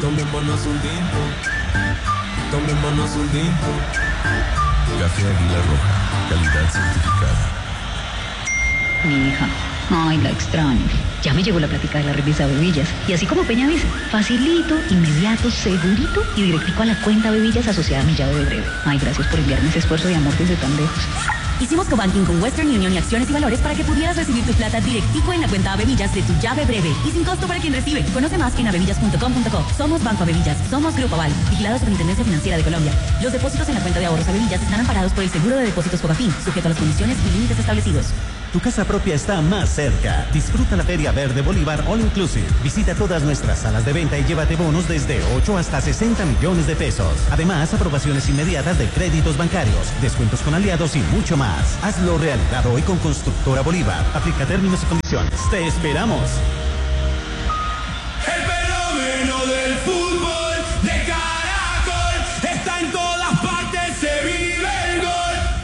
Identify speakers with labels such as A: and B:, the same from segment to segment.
A: Tomémonos un tinto. Tomémonos un tinto.
B: Café Águila Roja, calidad certificada.
C: Mi hija, ay, la extraño. Ya me llegó la plática de la revista Bebillas. Y así como Peña dice, facilito, inmediato, segurito y directico a la cuenta Bebillas asociada a mi llave de breve. Ay, gracias por enviarme ese esfuerzo de amor desde tan lejos.
D: Hicimos cobanking con Western Union y Acciones y Valores para que pudieras recibir tu plata directico en la cuenta Bebillas de tu llave breve y sin costo para quien recibe. Conoce más en abebillas.com.co. Somos Banco Bebillas, somos Grupo Aval, vigilado Superintendencia Financiera de Colombia. Los depósitos en la cuenta de ahorros Bebillas están amparados por el Seguro de Depósitos Fogafín, sujeto a las condiciones y límites establecidos.
E: Tu casa propia está más cerca. Disfruta la Feria Verde Bolívar All Inclusive. Visita todas nuestras salas de venta y llévate bonos desde 8 hasta 60 millones de pesos. Además, aprobaciones inmediatas de créditos bancarios, descuentos con aliados y mucho más. Hazlo realidad hoy con Constructora Bolívar. Aplica términos y condiciones. ¡Te esperamos!
A: El fenómeno del fútbol de Caracol está en todas partes, se vive el gol.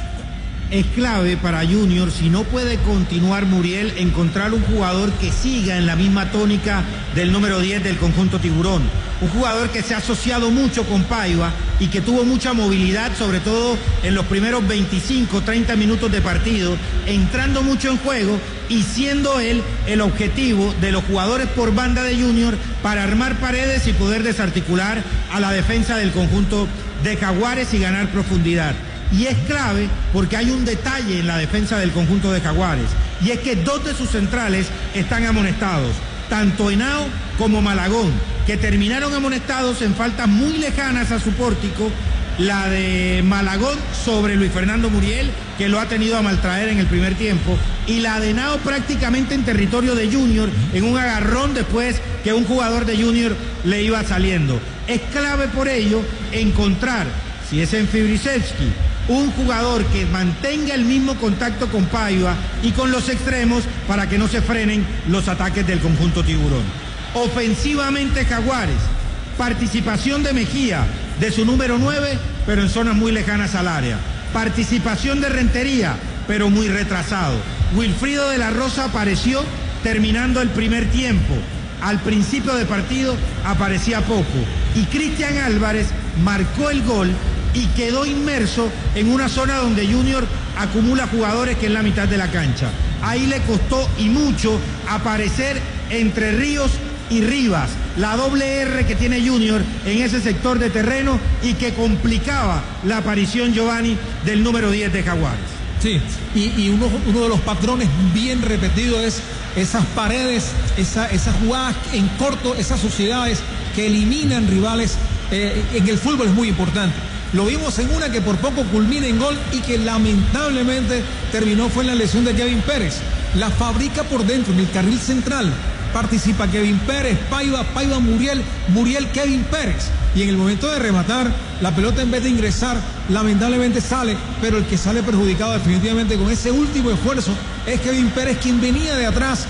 F: Es clave para Junior, si no puede continuar Muriel, encontrar un jugador que siga en la misma tónica del número 10 del conjunto Tiburón. Un jugador que se ha asociado mucho con Paiva y que tuvo mucha movilidad, sobre todo en los primeros 25, 30 minutos de partido, entrando mucho en juego y siendo él el objetivo de los jugadores por banda de Junior para armar paredes y poder desarticular a la defensa del conjunto de Jaguares y ganar profundidad. Y es clave porque hay un detalle en la defensa del conjunto de Jaguares, y es que dos de sus centrales están amonestados, tanto Henao como Malagón, que terminaron amonestados en faltas muy lejanas a su pórtico, la de Malagón sobre Luis Fernando Muriel, que lo ha tenido a maltraer en el primer tiempo, y la de Henao prácticamente en territorio de Junior, en un agarrón después que un jugador de Junior le iba saliendo. Es clave por ello encontrar, si es en Fibrisevski, un jugador que mantenga el mismo contacto con Paiva y con los extremos para que no se frenen los ataques del conjunto Tiburón. Ofensivamente Jaguares, participación de Mejía, de su número 9, pero en zonas muy lejanas al área. Participación de Rentería, pero muy retrasado. Wilfrido de la Rosa apareció terminando el primer tiempo. Al principio de partido aparecía poco. Y Cristian Álvarez marcó el gol y quedó inmerso en una zona donde Junior acumula jugadores, que es la mitad de la cancha. Ahí le costó y mucho aparecer entre Ríos y Rivas, la doble R que tiene Junior en ese sector de terreno y que complicaba la aparición, Giovanni, del número 10 de Jaguares.
G: Sí, y uno de los patrones bien repetidos es esas paredes, esas jugadas en corto, esas sociedades que eliminan rivales. En el fútbol es muy importante. Lo vimos en una que por poco culmina en gol y que lamentablemente terminó fue en la lesión de Kevin Pérez. La fabrica por dentro, en el carril central. Participa Kevin Pérez, Paiva, Muriel, Kevin Pérez. Y en el momento de rematar, la pelota en vez de ingresar, lamentablemente sale, pero el que sale perjudicado definitivamente con ese último esfuerzo es Kevin Pérez, quien venía de atrás,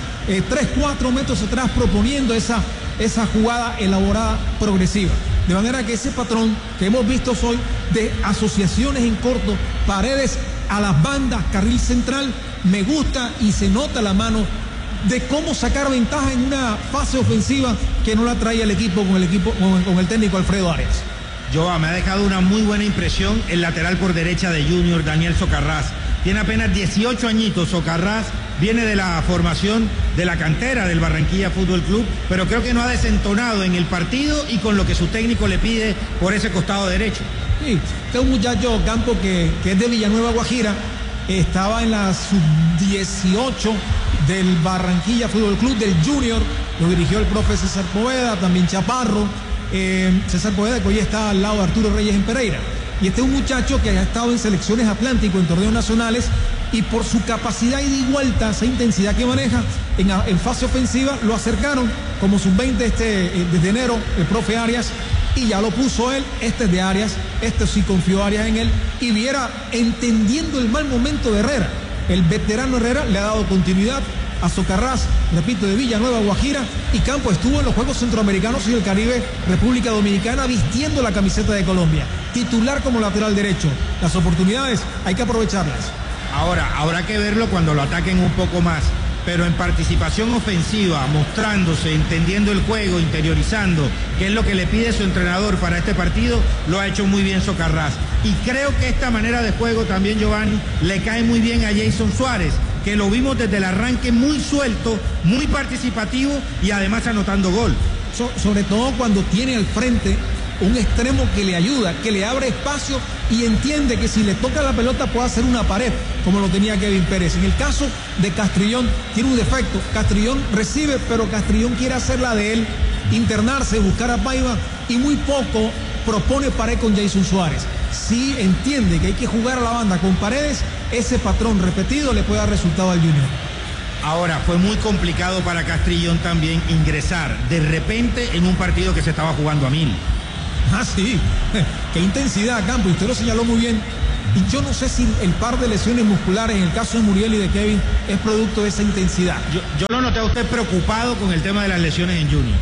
G: 3-4 metros atrás, proponiendo esa jugada elaborada progresiva. De manera que ese patrón que hemos visto hoy de asociaciones en corto, paredes a las bandas, carril central, me gusta y se nota la mano de cómo sacar ventaja en una fase ofensiva que no la traía el equipo con el técnico Alfredo Arias.
F: Joa, me ha dejado una muy buena impresión el lateral por derecha de Junior, Daniel Socarrás. Tiene apenas 18 añitos. Socarrás viene de la formación de la cantera del Barranquilla Fútbol Club, pero creo que no ha desentonado en el partido y con lo que su técnico le pide por ese costado derecho.
G: Sí, este es un muchacho Campo que es de Villanueva, Guajira, estaba en la sub-18 del Barranquilla Fútbol Club, del Junior, lo dirigió el profe César Poveda, también Chaparro, César Poveda, que hoy está al lado de Arturo Reyes en Pereira. Y este es un muchacho que ha estado en selecciones Atlántico, en torneos nacionales, y por su capacidad ida y vuelta, esa intensidad que maneja en fase ofensiva, lo acercaron como sub-20 desde enero el profe Arias, y ya lo puso él. Este es de Arias, sí confió Arias en él, y Viera, entendiendo el mal momento de Herrera, el veterano Herrera le ha dado continuidad a Socarrás, repito, de Villanueva, Guajira, y Campo estuvo en los Juegos Centroamericanos y el Caribe, República Dominicana, vistiendo la camiseta de Colombia, titular como lateral derecho. Las oportunidades hay que aprovecharlas.
F: Ahora, habrá que verlo cuando lo ataquen un poco más. pero en participación ofensiva, mostrándose, entendiendo el juego, interiorizando, que es lo que le pide su entrenador para este partido, lo ha hecho muy bien Socarrás. Y creo que esta manera de juego también, Giovanni, le cae muy bien a Jason Suárez, que lo vimos desde el arranque muy suelto, muy participativo y además anotando gol.
G: Sobre todo cuando tiene al frente un extremo que le ayuda, que le abre espacio y entiende que si le toca la pelota puede hacer una pared, como lo tenía Kevin Pérez. En el caso de Castrillón, tiene un defecto. Castrillón recibe, pero Castrillón quiere hacer la de él, internarse, buscar a Paiva, y muy poco propone pared con Jason Suárez. Si entiende que hay que jugar a la banda con paredes, ese patrón repetido le puede dar resultado al Junior.
F: Ahora, fue muy complicado para Castrillón también ingresar de repente en un partido que se estaba jugando a 1000.
G: Ah, sí, qué intensidad, Campo, y usted lo señaló muy bien. Y yo no sé si el par de lesiones musculares en el caso de Muriel y de Kevin es producto de esa intensidad.
F: Yo lo noté a usted preocupado con el tema de las lesiones en Junior.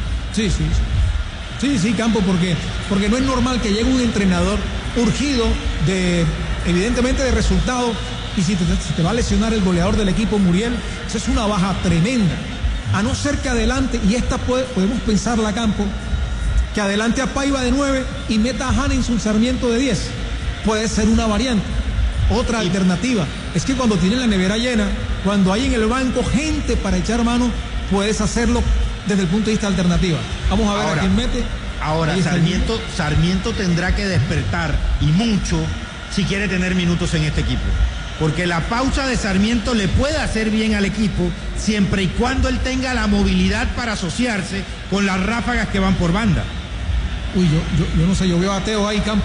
G: Sí, Campo, porque no es normal que llegue un entrenador urgido evidentemente de resultado, y si te va a lesionar el goleador del equipo, Muriel, eso es una baja tremenda. A no ser que adelante, y esta podemos pensarla, Campo, que adelante a Paiva de 9 y meta a Hannes un Sarmiento de 10. Puede ser una variante. Otra alternativa es que cuando tienen la nevera llena, cuando hay en el banco gente para echar mano, puedes hacerlo desde el punto de vista alternativa. Vamos a ver a quién mete.
F: Ahora, Sarmiento tendrá que despertar, y mucho, si quiere tener minutos en este equipo. Porque la pausa de Sarmiento le puede hacer bien al equipo siempre y cuando él tenga la movilidad para asociarse con las ráfagas que van por banda.
G: Uy, yo no sé, yo veo a Teo ahí, Campo.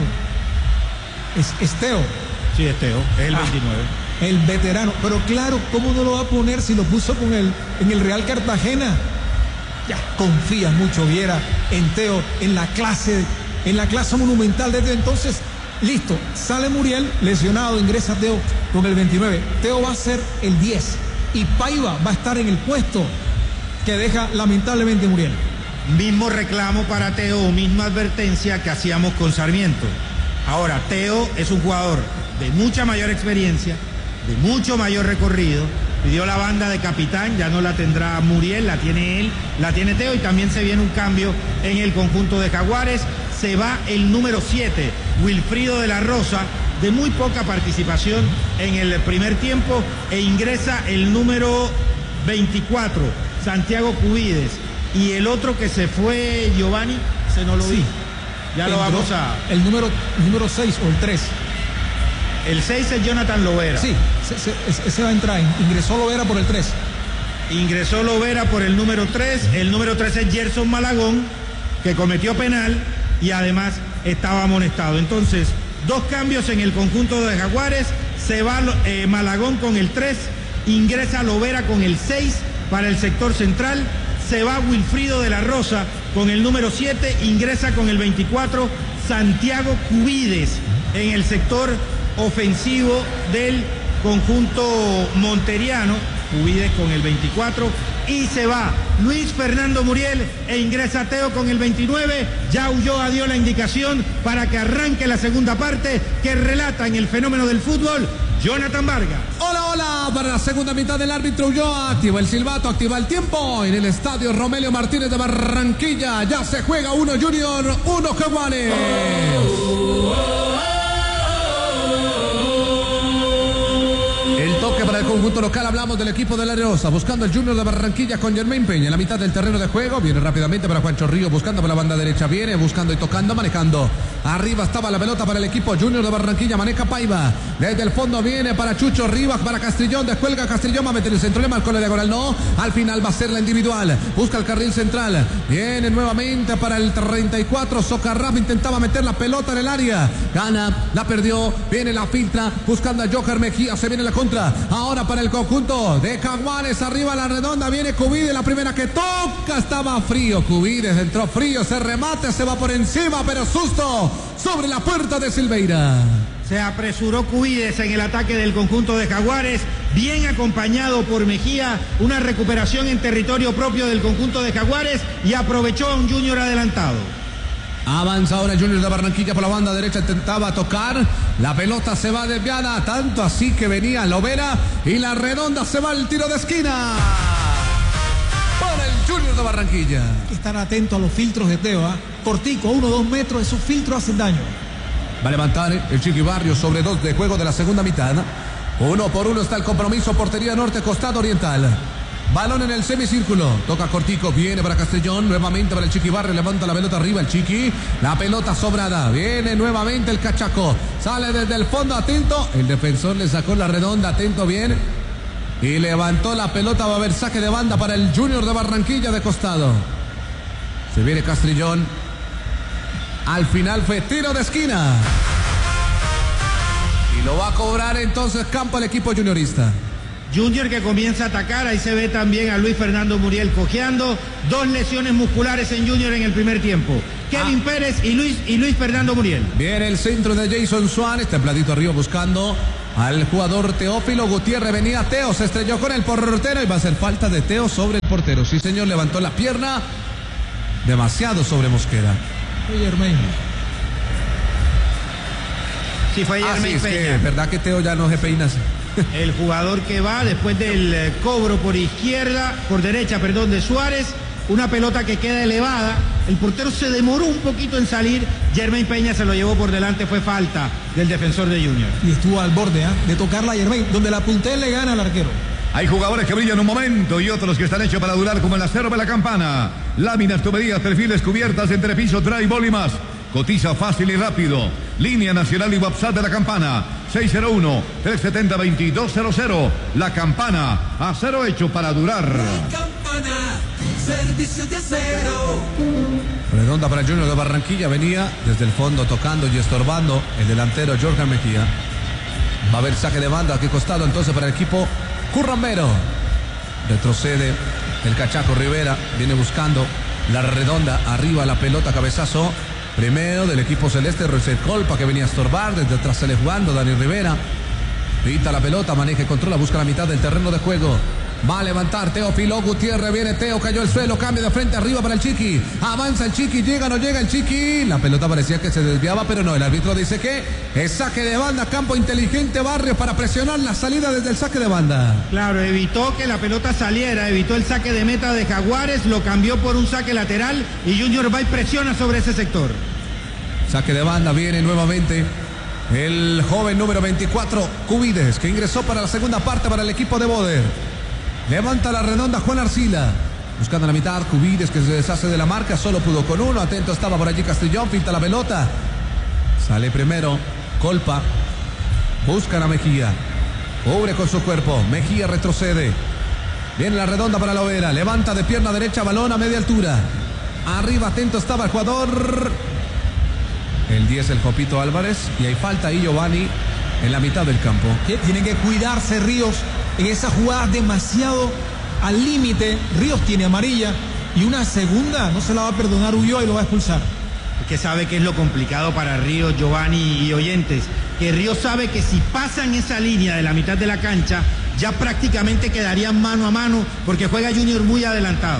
G: Es Teo.
F: Sí, es Teo, es el 29.
G: El veterano. Pero claro, ¿cómo no lo va a poner si lo puso en el Real Cartagena? Ya confía mucho, Viera, en Teo, en la clase monumental de Teo. Entonces, listo, sale Muriel, lesionado, ingresa Teo con el 29. Teo va a ser el 10 y Paiva va a estar en el puesto que deja lamentablemente Muriel.
F: Mismo reclamo para Teo, misma advertencia que hacíamos con Sarmiento. Ahora, Teo es un jugador de mucha mayor experiencia, de mucho mayor recorrido. Pidió la banda de capitán, ya no la tendrá Muriel, la tiene él, la tiene Teo, y también se viene un cambio en el conjunto de Jaguares. Se va el número 7, Wilfrido de la Rosa, de muy poca participación en el primer tiempo, e ingresa el número 24, Santiago Cubides. Y el otro que se fue, Giovanni, se no lo vi. Ya lo vamos a...
G: El número 6 o el 3.
F: El 6 es Jonathan Lovera.
G: Sí, ese va a entrar. Ingresó Lovera por el 3.
F: Ingresó Lovera por el número 3. El número 3 es Gerson Malagón, que cometió penal y además estaba amonestado. Entonces, 2 cambios en el conjunto de Jaguares. Se va Malagón con el 3, ingresa Lovera con el 6 para el sector central. Se va Wilfrido de la Rosa con el número 7, ingresa con el 24 Santiago Cubides en el sector ofensivo del conjunto monteriano. Cubides con el 24, y se va Luis Fernando Muriel e ingresa Teo con el 29. Ya Ulloa dio la indicación para que arranque la segunda parte, que relata en el fenómeno del fútbol Jonathan Vargas.
H: Hola, para la segunda mitad del árbitro Ulloa activa el silbato, activa el tiempo en el estadio Romelio Martínez de Barranquilla. Ya se juega 1 Junior, 1 Jaguares. Para el conjunto local, hablamos del equipo de La Areosa, buscando el Junior de Barranquilla con Germain Peña en la mitad del terreno de juego. Viene rápidamente para Juancho Río, buscando por la banda derecha, viene buscando y tocando, manejando. Arriba estaba la pelota para el equipo Junior de Barranquilla, maneja Paiva. Desde el fondo viene para Chucho Rivas, para Castrillón, descuelga Castrillón, va a meter el centro, le marcó la diagonal, no. Al final va a ser la individual, busca el carril central. Viene nuevamente para el 34, Socarrás intentaba meter la pelota en el área. Gana, la perdió, viene la filtra, buscando a Joker Mejía, se viene la contra. Ahora para el conjunto de Jaguares, arriba a la redonda, viene Cubides, la primera que toca, estaba frío, Cubides entró frío, se remate, se va por encima, pero susto sobre la puerta de Silveira.
F: Se apresuró Cubides en el ataque del conjunto de Jaguares, bien acompañado por Mejía, una recuperación en territorio propio del conjunto de Jaguares, y aprovechó a un Junior adelantado.
H: Avanza ahora el Junior de Barranquilla por la banda derecha, intentaba tocar, la pelota se va desviada, tanto así que venía Lovera y la redonda se va al tiro de esquina para el Junior de Barranquilla.
G: Hay que estar atento a los filtros de Teo, cortico, 1 o 2 metros, esos filtros hacen daño.
H: Va a levantar el Chiqui Barrios sobre 2 de juego de la segunda mitad. 1 por 1 está el compromiso, portería norte, costado oriental. Balón en el semicírculo, toca cortico, viene para Castellón, nuevamente para el Chiqui Barrios, levanta la pelota arriba el Chiqui, la pelota sobrada, viene nuevamente el Cachaco, sale desde el fondo, atento, el defensor le sacó la redonda, atento bien, y levantó la pelota, va a haber saque de banda para el Junior de Barranquilla de costado. Se viene Castrillón, al final fue tiro de esquina, y lo va a cobrar entonces campo el equipo juniorista.
F: Junior que comienza a atacar, ahí se ve también a Luis Fernando Muriel cojeando, 2 lesiones musculares en Junior en el primer tiempo. Kevin Pérez y Luis Fernando Muriel.
H: Viene el centro de Jason Suárez, templadito arriba buscando al jugador Teófilo Gutiérrez, venía Teo, se estrelló con el portero y va a ser falta de Teo sobre el portero. Sí señor, levantó la pierna, demasiado sobre Mosquera.
G: Germain.
F: Sí, fue Germain Peña.
H: Es verdad que Teo ya no se peina así.
F: El jugador que va después del cobro por derecha, de Suárez, una pelota que queda elevada, el portero se demoró un poquito en salir, Germain Peña se lo llevó por delante, fue falta del defensor de Junior.
G: Y estuvo al borde de tocarla a Germain, donde la puntea le gana al arquero.
I: Hay jugadores que brillan un momento y otros que están hechos para durar, como el acero de la Campana. Láminas, tuberías, perfiles, cubiertas, entrepiso, drywall y más. Cotiza fácil y rápido. Línea nacional y WhatsApp de la Campana. 601-370-2200. La Campana. Acero hecho para durar.
A: La Campana. Servicios de acero.
H: Redonda para el Junior de Barranquilla. Venía desde el fondo tocando y estorbando el delantero Jorge Mejía. Va a haber saque de banda. ¿A qué costado entonces para el equipo currambero? Retrocede el Cachaco Rivera. Viene buscando la redonda. Arriba la pelota, cabezazo. Primero del equipo celeste, Roger Colpa, que venía a estorbar, desde atrás sale jugando Dani Rivera, pita la pelota, maneja y controla, busca la mitad del terreno de juego, va a levantar Teófilo Gutiérrez, viene Teo, cayó al suelo, cambia de frente arriba para el Chiqui, avanza el Chiqui, llega, no llega el Chiqui, la pelota parecía que se desviaba, pero no, el árbitro dice que es saque de banda, campo inteligente Barrios para presionar la salida desde el saque de banda.
F: Claro, evitó que la pelota saliera, evitó el saque de meta de Jaguares, lo cambió por un saque lateral y Junior va y presiona sobre ese sector.
H: Saque de banda, viene nuevamente el joven número 24, Cubides, que ingresó para la segunda parte para el equipo de Boder. Levanta la redonda Juan Arcila, buscando la mitad, Cubides que se deshace de la marca, solo pudo con uno, atento estaba por allí Castrillón, pinta la pelota. Sale primero Colpa, busca a Mejía, cubre con su cuerpo, Mejía retrocede. Viene la redonda para Lovera, levanta de pierna derecha, balón a media altura. Arriba, atento estaba el jugador... El 10, el Jopito Álvarez, y hay falta ahí Giovanni en la mitad del campo.
G: Tienen que cuidarse Ríos en esa jugada demasiado al límite. Ríos tiene amarilla y una segunda no se la va a perdonar Ulloa y lo va a expulsar.
F: Que sabe que es lo complicado para Ríos, Giovanni y oyentes, que Ríos sabe que si pasan esa línea de la mitad de la cancha, ya prácticamente quedarían mano a mano porque juega Junior muy adelantado.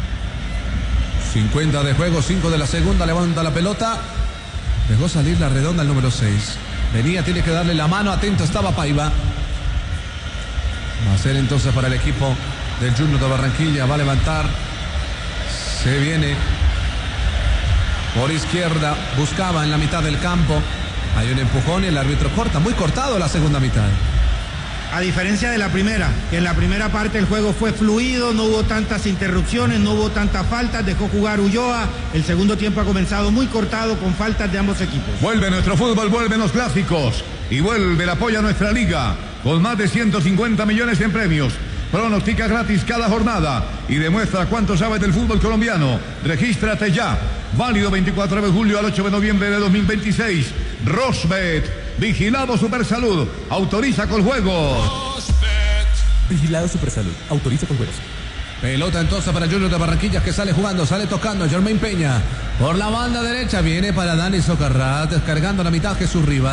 H: 50 de juego, 5 de la segunda, levanta la pelota. Dejó salir la redonda el número 6. Venía, tiene que darle la mano, atento estaba Paiva. Va a ser entonces para el equipo del Junior de Barranquilla, va a levantar. Se viene por izquierda, buscaba en la mitad del campo. Hay un empujón y el árbitro corta, muy cortado la segunda mitad.
F: A diferencia de la primera, que en la primera parte el juego fue fluido, no hubo tantas interrupciones, no hubo tantas faltas, dejó jugar Ulloa. El segundo tiempo ha comenzado muy cortado con faltas de ambos equipos.
I: Vuelve nuestro fútbol, vuelven los clásicos y vuelve el apoyo a nuestra liga con más de 150 millones en premios. Pronostica gratis cada jornada y demuestra cuánto sabes del fútbol colombiano. Regístrate ya. Válido 24 de julio al 8 de noviembre de 2026. Rosbet, vigilado Supersalud, autoriza con juegos.
J: Vigilado Supersalud, autoriza con juegos.
H: Pelota entonces para Junior de Barranquilla que sale jugando, sale tocando Germain Peña. Por la banda derecha viene para Dani Socarrat, descargando la mitad Jesús Rivas.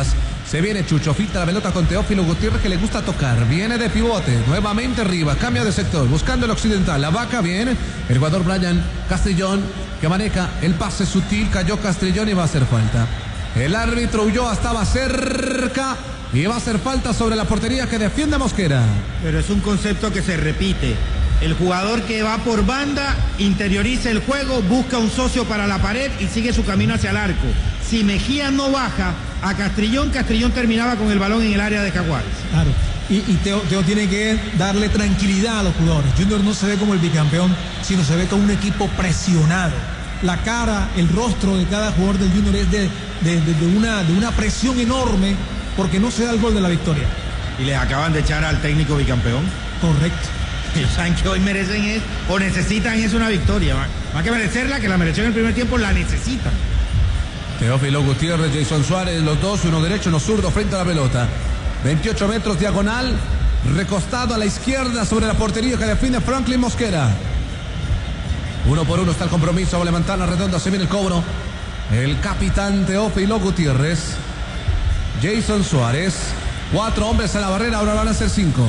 H: Se viene Chucho, filtra la pelota con Teófilo Gutiérrez que le gusta tocar. Viene de pivote, nuevamente arriba, cambia de sector, buscando el occidental. La vaca viene, el jugador Brian Castrillón que maneja el pase sutil, cayó Castrillón y va a hacer falta. El árbitro Ulloa estaba cerca y va a hacer falta sobre la portería que defiende Mosquera.
F: Pero es un concepto que se repite. El jugador que va por banda interioriza el juego, busca un socio para la pared y sigue su camino hacia el arco. Si Mejía no baja a Castrillón, Castrillón terminaba con el balón en el área de Jaguares.
G: Claro, y Teo tiene que darle tranquilidad a los jugadores. Junior no se ve como el bicampeón, sino se ve como un equipo presionado. La cara, el rostro de cada jugador del Junior es de una presión enorme porque no se da el gol de la victoria.
F: Y les acaban de echar al técnico bicampeón.
G: Correcto.
F: Ellos saben que hoy merecen o necesitan una victoria. Más que merecerla, que la mereció en el primer tiempo, la necesitan.
H: Teófilo Gutiérrez, Jason Suárez, los dos, uno derecho, uno zurdo frente a la pelota. 28 metros diagonal, recostado a la izquierda sobre la portería que define Franklin Mosquera. 1 por 1 está el compromiso, va a levantar la redonda, se viene el cobro. El capitán Teófilo Gutiérrez, Jason Suárez, 4 hombres a la barrera, ahora van a ser 5.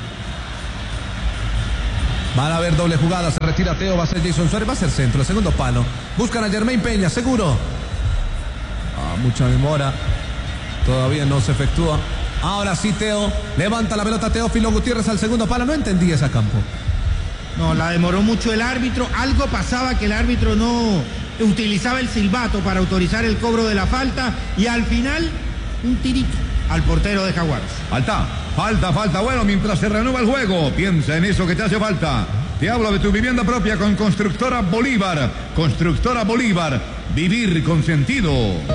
H: Van a haber doble jugada, se retira Teo, va a ser Jason Suárez, va a ser centro, el segundo palo. Buscan a Jermaine Peña, seguro. Mucha demora, todavía no se efectúa. Ahora sí Teo, levanta la pelota Teófilo Gutiérrez al segundo palo, no entendí ese campo.
F: No, la demoró mucho el árbitro, algo pasaba que el árbitro no utilizaba el silbato para autorizar el cobro de la falta y al final un tirito al portero de Jaguares.
I: Falta, bueno, mientras se renueva el juego, piensa en eso que te hace falta. Te hablo de tu vivienda propia con Constructora Bolívar. Constructora Bolívar, vivir con sentido.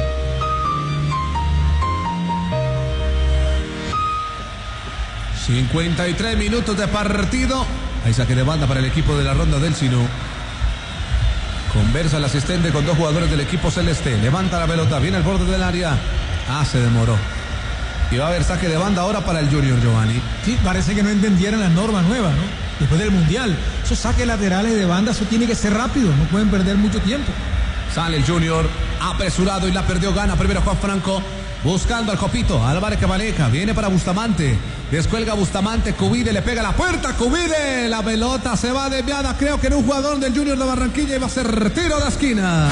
H: 53 minutos de partido. Hay saque de banda para el equipo de la ronda del Sinú. Conversa el asistente con 2 jugadores del equipo celeste. Levanta la pelota, viene al borde del área. Se demoró. Y va a haber saque de banda ahora para el Junior, Giovanni.
G: Sí, parece que no entendieran las normas nuevas, ¿no? Después del Mundial. Esos saques laterales de banda, eso tiene que ser rápido. No pueden perder mucho tiempo.
H: Sale el Junior, apresurado y la perdió, gana primero Juan Franco. Buscando al Copito, Álvarez que maneja, viene para Bustamante, descuelga Bustamante, Cubide le pega a la puerta, Cubide, la pelota se va desviada, creo que en un jugador del Junior de Barranquilla y va a ser tiro de esquina.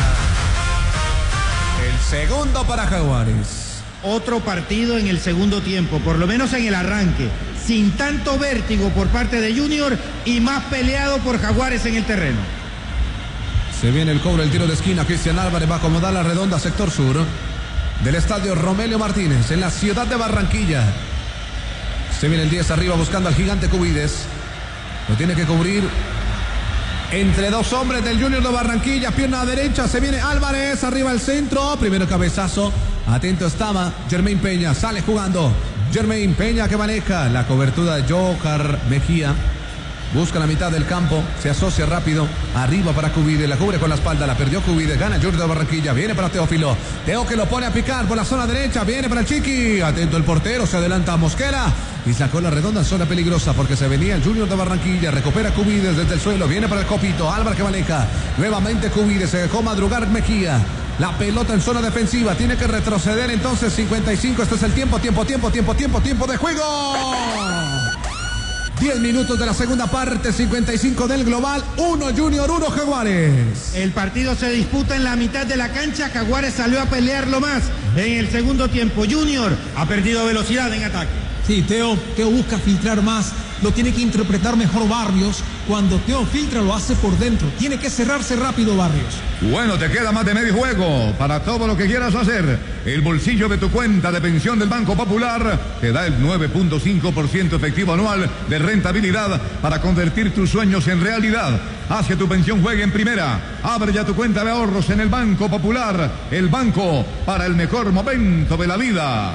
H: El segundo para Jaguares.
F: Otro partido en el segundo tiempo, por lo menos en el arranque, sin tanto vértigo por parte de Junior y más peleado por Jaguares en el terreno.
H: Se viene el cobro, el tiro de esquina, Cristian Álvarez va a acomodar la redonda sector sur del estadio Romelio Martínez en la ciudad de Barranquilla. Se viene el 10 arriba buscando al gigante Cubides. Lo tiene que cubrir entre 2 hombres del Junior de Barranquilla. Pierna derecha, se viene Álvarez arriba al centro. Primero cabezazo. Atento estaba Jermaine Peña. Sale jugando Jermaine Peña que maneja la cobertura de Jocar Mejía. Busca la mitad del campo, se asocia rápido, arriba para Cubide, la cubre con la espalda, la perdió Cubide, gana Junior de Barranquilla, viene para Teófilo, Teo que lo pone a picar por la zona derecha, viene para el Chiqui, atento el portero, se adelanta a Mosquera y sacó la redonda en zona peligrosa porque se venía el Junior de Barranquilla, recupera Cubide desde el suelo, viene para el Copito, Álvarez que maneja, nuevamente Cubide, se dejó madrugar Mejía. La pelota en zona defensiva, tiene que retroceder entonces 55, este es el tiempo de juego. 10 minutos de la segunda parte, 55 del global, 1 Junior, 1 Jaguares.
F: El partido se disputa en la mitad de la cancha, Jaguares salió a pelearlo más en el segundo tiempo. Junior ha perdido velocidad en ataque.
G: Sí, Teo busca filtrar más, lo tiene que interpretar mejor Barrios. Cuando Teo filtra lo hace por dentro, tiene que cerrarse rápido Barrios.
I: Bueno, te queda más de medio juego para todo lo que quieras hacer. El bolsillo de tu cuenta de pensión del Banco Popular te da el 9.5% efectivo anual de rentabilidad para convertir tus sueños en realidad. Haz que tu pensión juegue en primera. Abre ya tu cuenta de ahorros en el Banco Popular, el banco para el mejor momento de la vida.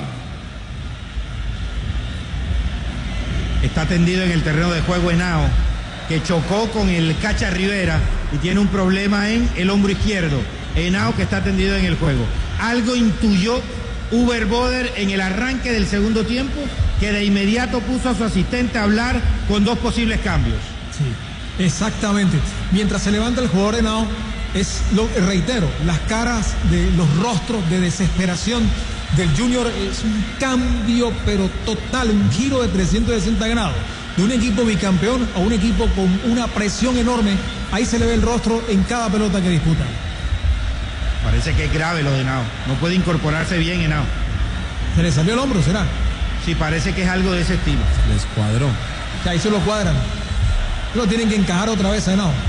F: Está tendido en el terreno de juego Henao, que chocó con el Cacha Rivera y tiene un problema en el hombro izquierdo. Henao que está tendido en el juego. Algo intuyó Uber Boder en el arranque del segundo tiempo, que de inmediato puso a su asistente a hablar con 2 posibles cambios.
G: Sí, exactamente. Mientras se levanta el jugador Henao, reitero, las caras de los rostros de desesperación del Junior es un cambio pero total, un giro de 360 grados. De un equipo bicampeón a un equipo con una presión enorme. Ahí se le ve el rostro en cada pelota que disputa.
F: Parece que es grave lo de Henao. No puede incorporarse bien Henao.
G: ¿Se le salió el hombro, será?
F: Sí, parece que es algo de ese estilo.
H: Les cuadró.
G: O sea, ahí se lo cuadran. Lo tienen que encajar otra vez a Henao.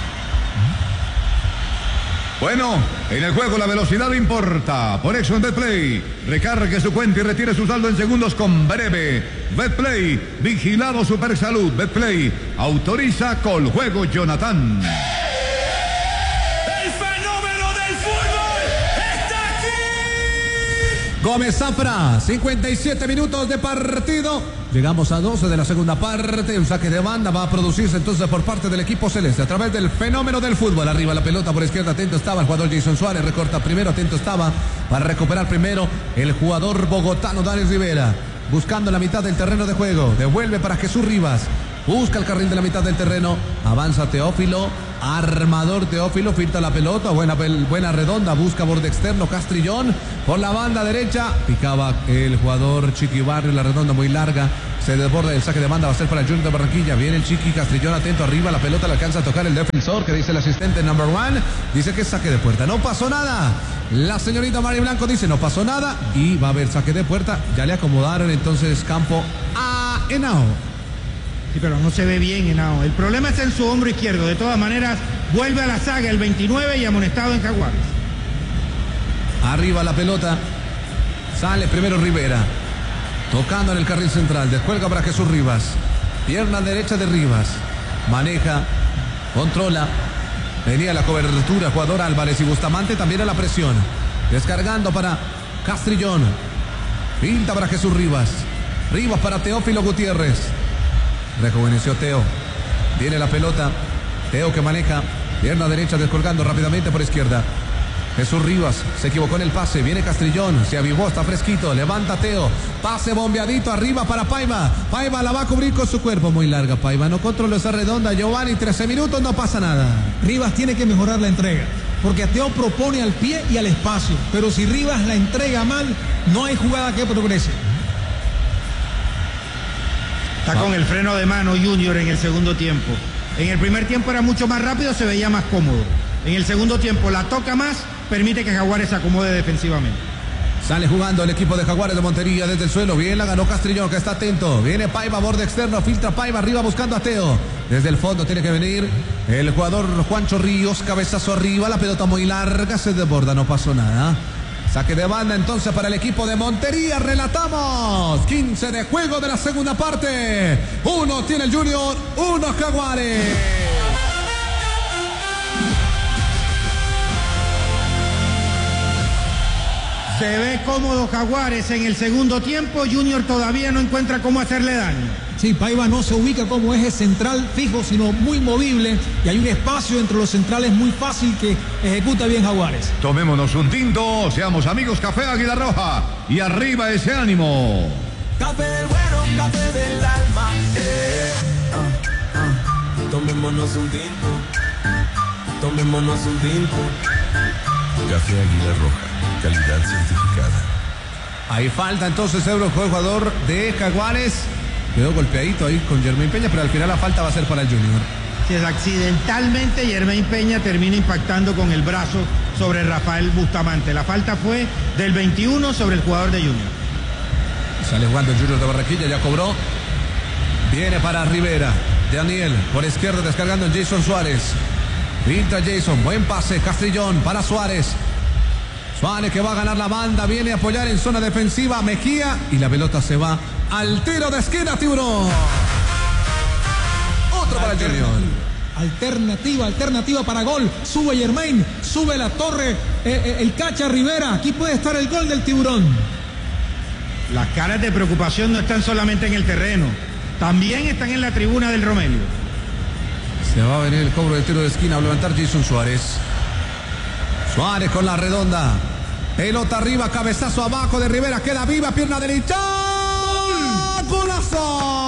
I: Bueno, en el juego la velocidad no importa. Por eso en Betplay, recargue su cuenta y retire su saldo en segundos con breve. Betplay, vigilado Supersalud. Betplay, autoriza Coljuego Jonathan.
A: El fenómeno del fútbol está aquí.
H: Gómez Zafra, 57 minutos de partido. Llegamos a 12 de la segunda parte. Un saque de banda va a producirse entonces por parte del equipo celeste a través del fenómeno del fútbol. Arriba la pelota por izquierda, atento estaba el jugador Jason Suárez, recorta primero, atento estaba para recuperar primero el jugador bogotano Dani Rivera, buscando la mitad del terreno de juego, devuelve para Jesús Rivas, busca el carril de la mitad del terreno, avanza Teófilo, armador Teófilo, filtra la pelota, buena redonda, busca borde externo Castrillón, por la banda derecha, picaba el jugador Chiqui Barrio, la redonda muy larga, se desborda el saque de banda, va a ser para el Junior de Barranquilla, viene el Chiqui Castrillón, atento arriba, la pelota le alcanza a tocar el defensor, que dice el asistente number one, dice que es saque de puerta, no pasó nada, la señorita Mari Blanco dice no pasó nada, y va a haber saque de puerta, ya le acomodaron entonces campo a Henao.
F: Sí, pero no se ve bien Henao. El problema está en su hombro izquierdo. De todas maneras, vuelve a la saga el 29 y amonestado en Jaguares.
H: Arriba la pelota. Sale primero Rivera. Tocando en el carril central. Descuelga para Jesús Rivas. Pierna derecha de Rivas. Maneja. Controla. Venía la cobertura. Jugador Álvarez y Bustamante también a la presión. Descargando para Castrillón. Pinta para Jesús Rivas. Rivas para Teófilo Gutiérrez. Rejuveneció Teo. Viene la pelota. Teo que maneja. Pierna derecha descolgando rápidamente por izquierda. Jesús Rivas se equivocó en el pase. Viene Castrillón. Se avivó, está fresquito. Levanta Teo. Pase bombeadito arriba para Paiva. Paiva la va a cubrir con su cuerpo. Muy larga Paiva. No controló esa redonda. Giovanni, 13 minutos, no pasa nada.
G: Rivas tiene que mejorar la entrega. Porque Teo propone al pie y al espacio. Pero si Rivas la entrega mal, no hay jugada que progrese.
F: Está con el freno de mano Junior en el segundo tiempo. En el primer tiempo era mucho más rápido, se veía más cómodo. En el segundo tiempo la toca más, permite que Jaguares se acomode defensivamente.
H: Sale jugando el equipo de Jaguares de Montería desde el suelo. Bien la ganó Castrillón, que está atento. Viene Paiva, borde externo, filtra Paiva arriba buscando a Teo. Desde el fondo tiene que venir el jugador Juancho Ríos, cabezazo arriba, la pelota muy larga, se desborda, no pasó nada. Saque de banda entonces para el equipo de Montería. Relatamos 15 de juego de la segunda parte. 1 tiene el Junior, 1 Jaguares.
F: Se ve cómodo Jaguares en el segundo tiempo. Junior todavía no encuentra cómo hacerle daño.
G: Sí, Paiva no se ubica como eje central fijo, sino muy movible. Y hay un espacio entre los centrales muy fácil que ejecuta bien Jaguares.
I: Tomémonos un tinto, seamos amigos Café Águila Roja. Y arriba ese ánimo.
A: Café del bueno, café del alma. Tomémonos un tinto. Tomémonos un tinto.
B: Café Águila Roja, calidad certificada.
H: Ahí falta entonces el jugador de Jaguares. Quedó golpeadito ahí con Jermaine Peña, pero al final la falta va a ser para el Junior.
F: Si es accidentalmente, Jermaine Peña termina impactando con el brazo sobre Rafael Bustamante. La falta fue del 21 sobre el jugador de Junior.
H: Sale jugando el Junior de Barranquilla, ya cobró. Viene para Rivera. Daniel por izquierda descargando en Jason Suárez. Pinta Jason, buen pase, Castrillón para Suárez. Suárez que va a ganar la banda, viene a apoyar en zona defensiva Mejía y la pelota se va al tiro de esquina, Tiburón. Otro para el Junior.
G: Alternativa para gol. Sube Jermaine, sube la torre, el cacha Rivera. Aquí puede estar el gol del Tiburón.
F: Las caras de preocupación no están solamente en el terreno, también están en la tribuna del Romelio.
H: Se va a venir el cobro del tiro de esquina, a levantar Jason Suárez. Suárez con la redonda. Pelota arriba, cabezazo abajo de Rivera, queda viva, pierna derecha. ¡Golazo!